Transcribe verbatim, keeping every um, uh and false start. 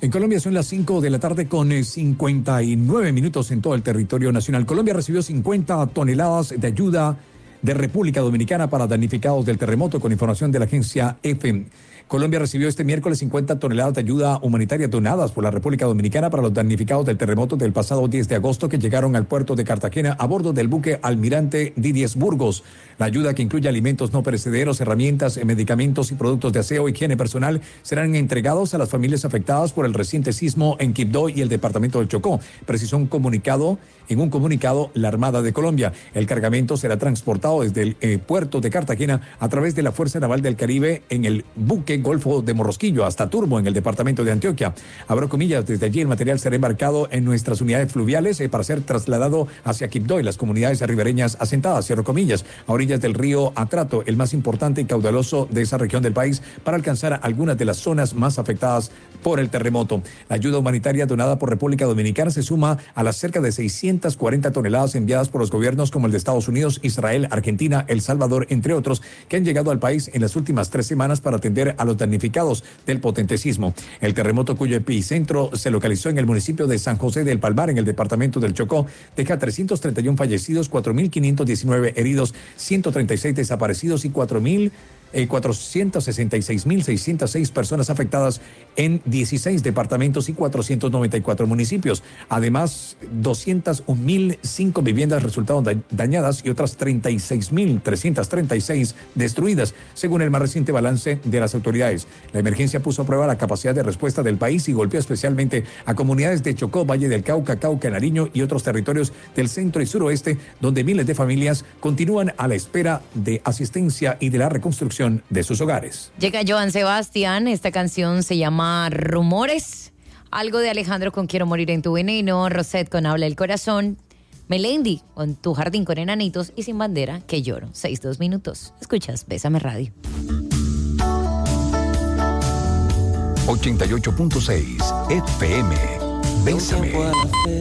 En Colombia son las cinco de la tarde con cincuenta y nueve minutos en todo el territorio nacional. Colombia recibió cincuenta toneladas de ayuda de República Dominicana para damnificados del terremoto, con información de la agencia EFE. Colombia recibió este miércoles cincuenta toneladas de ayuda humanitaria donadas por la República Dominicana para los damnificados del terremoto del pasado diez de agosto, que llegaron al puerto de Cartagena a bordo del buque Almirante Didies Burgos. La ayuda, que incluye alimentos no perecederos, herramientas, medicamentos y productos de aseo e higiene personal, serán entregados a las familias afectadas por el reciente sismo en Quibdó y el departamento del Chocó, precisó un comunicado, en un comunicado la Armada de Colombia. El cargamento será transportado desde el eh, puerto de Cartagena a través de la Fuerza Naval del Caribe en el buque Golfo de Morrosquillo hasta Turbo, en el departamento de Antioquia. Abro comillas, desde allí el material será embarcado en nuestras unidades fluviales eh, para ser trasladado hacia Quibdó y las comunidades ribereñas asentadas, cierro comillas, a orillas del río Atrato, el más importante y caudaloso de esa región del país, para alcanzar algunas de las zonas más afectadas por el terremoto. La ayuda humanitaria donada por República Dominicana se suma a las cerca de seiscientas cuarenta toneladas enviadas por los gobiernos como el de Estados Unidos, Israel, Argentina, El Salvador, entre otros, que han llegado al país en las últimas tres semanas para atender a los damnificados del potente sismo. El terremoto, cuyo epicentro se localizó en el municipio de San José del Palmar, en el departamento del Chocó, deja trescientos treinta y uno fallecidos, cuatro mil quinientos diecinueve heridos, ciento treinta y seis desaparecidos y cuatro mil cuatrocientos sesenta y seis mil seiscientas seis personas afectadas en dieciséis departamentos y cuatrocientos noventa y cuatro municipios. Además, doscientos un mil cinco viviendas resultaron dañadas y otras treinta y seis mil trescientos treinta y seis destruidas, según el más reciente balance de las autoridades. La emergencia puso a prueba la capacidad de respuesta del país y golpeó especialmente a comunidades de Chocó, Valle del Cauca, Cauca, Nariño y otros territorios del centro y suroeste, donde miles de familias continúan a la espera de asistencia y de la reconstrucción de sus hogares. Llega Joan Sebastián, esta canción se llama Rumores, algo de Alejandro con Quiero Morir en Tu Veneno, Rosette con Habla el Corazón, Melendi con Tu Jardín con Enanitos y Sin Bandera, Que Lloro. Seis, dos minutos. Escuchas Bésame Radio. ochenta y ocho punto seis F M. Bésame.